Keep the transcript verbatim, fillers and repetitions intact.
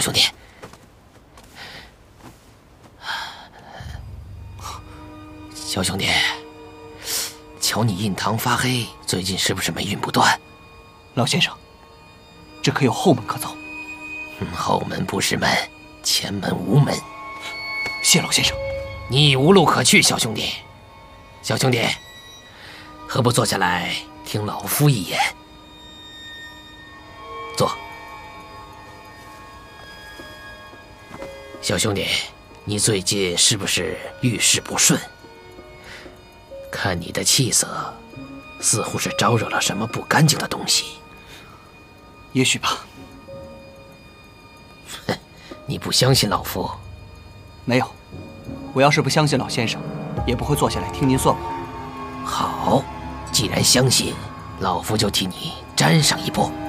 兄弟。小兄弟，瞧你印堂发黑，最近是不是霉运不断？ 老先生，这可有后门可走？ 嗯，后门不是门，前门无门。 谢老先生。 你已无路可去，小兄弟。小兄弟，何不坐下来听老夫一言？坐。小兄弟，你最近是不是遇事不顺？看你的气色，似乎是招惹了什么不干净的东西。 也许吧。 哼，你不相信老夫？ 没有，我要是不相信老先生，也不会坐下来听您算我。 好，既然相信，老夫就替你沾上一步。